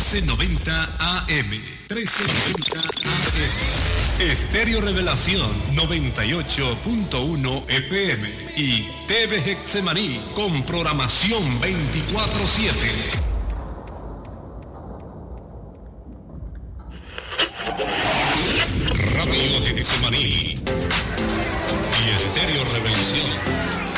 1390 AM. 1390 AM. Estéreo Revelación 98.1 FM. Y TV Getsemaní con programación 24/7. Radio Getsemaní y Estéreo Revelación